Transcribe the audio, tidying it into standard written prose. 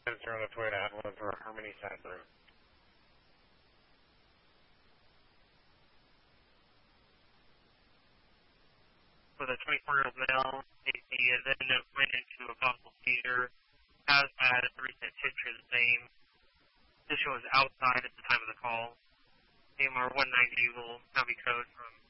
sensor on its way to Avalon for Harmony Cyber. With a 24-year-old male, he then went into a possible seizure, has had a recent history of the same. This was outside at the time of the call. AMR 190 will now be code from